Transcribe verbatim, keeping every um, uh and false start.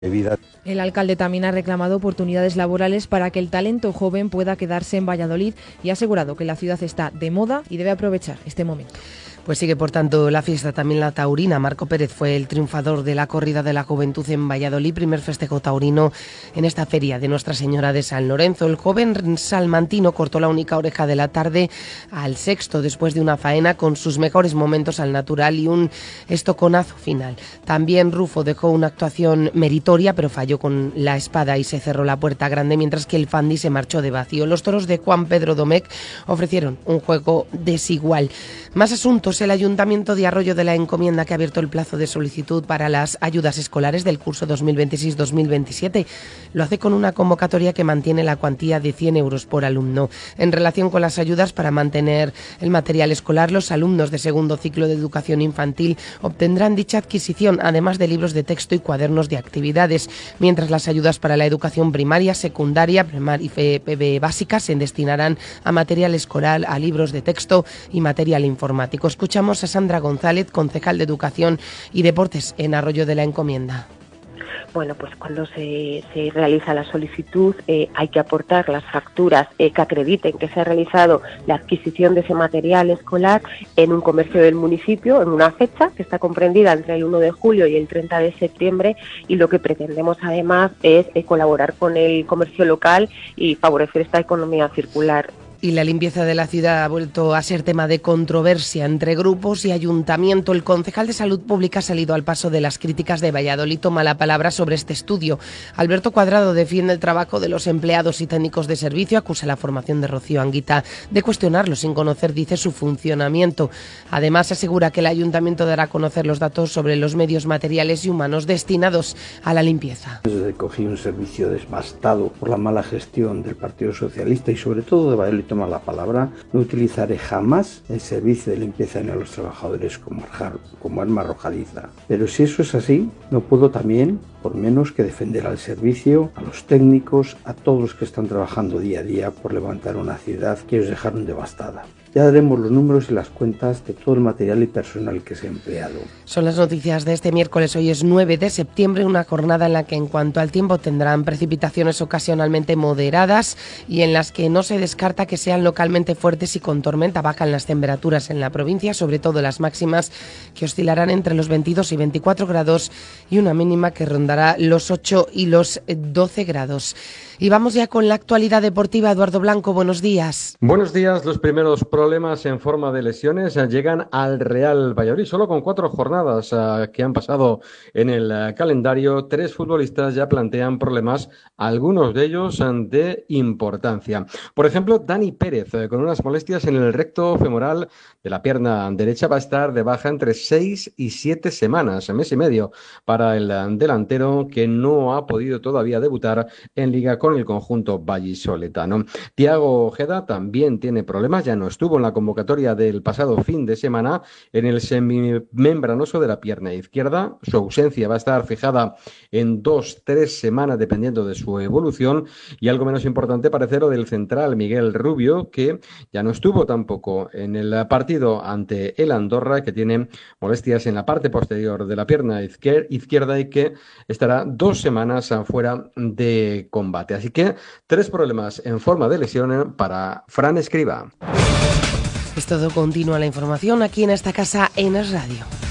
Vida. El alcalde también ha reclamado oportunidades laborales para que el talento joven pueda quedarse en Valladolid y ha asegurado que la ciudad está de moda y debe aprovechar este momento. Pues sigue, por tanto, la fiesta, también la taurina. Marco Pérez fue el triunfador de la corrida de la juventud en Valladolid, primer festejo taurino en esta feria de Nuestra Señora de San Lorenzo. El joven salmantino cortó la única oreja de la tarde al sexto, después de una faena con sus mejores momentos al natural y un estoconazo final. También Rufo dejó una actuación meritoria, pero falló con la espada y se cerró la puerta grande, mientras que el Fandi se marchó de vacío. Los toros de Juan Pedro Domecq ofrecieron un juego desigual. Más asuntos. El Ayuntamiento de Arroyo de la Encomienda, que ha abierto el plazo de solicitud para las ayudas escolares del curso dos mil veintiséis dos mil veintisiete. Lo hace con una convocatoria que mantiene la cuantía de cien euros por alumno. En relación con las ayudas para mantener el material escolar, los alumnos de segundo ciclo de educación infantil obtendrán dicha adquisición, además de libros de texto y cuadernos de actividades, mientras las ayudas para la educación primaria, secundaria primaria y P B básica se destinarán a material escolar, a libros de texto y material informático. Escuchamos a Sandra González, concejal de Educación y Deportes en Arroyo de la Encomienda. Bueno, pues cuando se, se realiza la solicitud eh, hay que aportar las facturas eh, que acrediten que se ha realizado la adquisición de ese material escolar en un comercio del municipio, en una fecha que está comprendida entre el uno de julio y el treinta de septiembre, y lo que pretendemos además es eh, colaborar con el comercio local y favorecer esta economía circular. Y la limpieza de la ciudad ha vuelto a ser tema de controversia entre grupos y ayuntamiento. El concejal de Salud Pública ha salido al paso de las críticas de Valladolid. Toma la palabra sobre este estudio. Alberto Cuadrado defiende el trabajo de los empleados y técnicos de servicio. Acusa la formación de Rocío Anguita de cuestionarlo sin conocer, dice, su funcionamiento. Además, asegura que el ayuntamiento dará a conocer los datos sobre los medios materiales y humanos destinados a la limpieza. Desde que cogí un servicio devastado por la mala gestión del Partido Socialista y sobre todo de Valladolid, toma la palabra, no utilizaré jamás el servicio de limpieza ni a los trabajadores como, como arma arrojadiza. Pero si eso es así, no puedo también, por menos que defender al servicio, a los técnicos, a todos los que están trabajando día a día por levantar una ciudad que ellos dejaron devastada. Ya daremos los números y las cuentas de todo el material y personal que se ha empleado. Son las noticias de este miércoles. Hoy es nueve de septiembre, una jornada en la que en cuanto al tiempo tendrán precipitaciones ocasionalmente moderadas y en las que no se descarta que sean localmente fuertes y con tormenta. Bajan las temperaturas en la provincia, sobre todo las máximas, que oscilarán entre los veintidós y veinticuatro grados y una mínima que rondará los ocho y los doce grados. Y vamos ya con la actualidad deportiva. Eduardo Blanco, buenos días. Buenos días. Los primeros problemas en forma de lesiones llegan al Real Valladolid. Solo con cuatro jornadas uh, que han pasado en el uh, calendario, tres futbolistas ya plantean problemas, algunos de ellos uh, de importancia. Por ejemplo, Dani Pérez, uh, con unas molestias en el recto femoral de la pierna derecha, va a estar de baja entre seis y siete semanas, mes y medio, para el uh, delantero, que no ha podido todavía debutar en Liga con el conjunto vallisoletano. Thiago Ojeda también tiene problemas, ya no estuvo en la convocatoria del pasado fin de semana en el semimembranoso de la pierna izquierda. Su ausencia va a estar fijada en dos, tres semanas dependiendo de su evolución. Y algo menos importante parece lo del central Miguel Rubio, que ya no estuvo tampoco en el partido ante el Andorra, que tiene molestias en la parte posterior de la pierna izquierda y que estará dos semanas fuera de combate. Así que tres problemas en forma de lesión para Fran Escribá. Es todo. Continúa la información aquí en esta casa en Es Radio.